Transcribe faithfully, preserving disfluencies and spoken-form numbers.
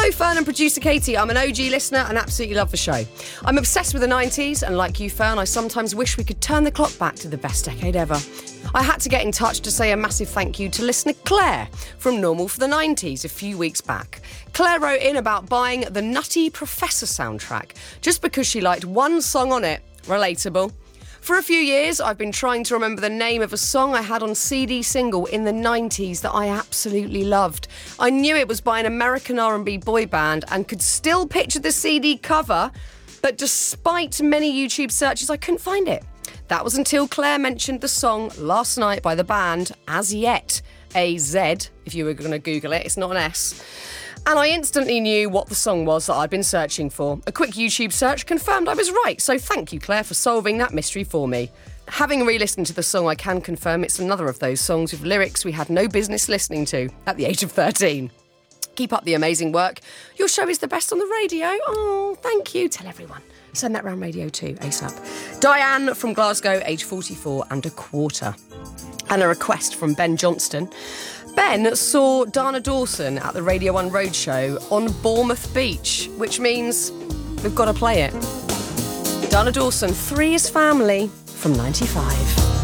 Hello, Fern and producer Katie. I'm an O G listener and absolutely love the show. I'm obsessed with the nineties, and like you, Fern, I sometimes wish we could turn the clock back to the best decade ever. I had to get in touch to say a massive thank you to listener Claire from Normal for the nineties a few weeks back. Claire wrote in about buying the Nutty Professor soundtrack just because she liked one song on it. Relatable. For a few years, I've been trying to remember the name of a song I had on C D single in the nineties that I absolutely loved. I knew it was by an American R and B boy band and could still picture the C D cover, but despite many YouTube searches, I couldn't find it. That was until Claire mentioned the song last night by the band As Yet, A Z, if you were going to Google it, it's not an S. And I instantly knew what the song was that I'd been searching for. A quick YouTube search confirmed I was right, so thank you, Claire, for solving that mystery for me. Having re-listened to the song, I can confirm it's another of those songs with lyrics we had no business listening to at the age of thirteen. Keep up the amazing work. Your show is the best on the radio. Oh, thank you. Tell everyone. Send that round radio too, ASAP. Diane from Glasgow, age forty-four and a quarter. And a request from Ben Johnston. Ben saw Dana Dawson at the Radio one Roadshow on Bournemouth Beach, which means we've got to play it. Dana Dawson, Three is Family from ninety-five.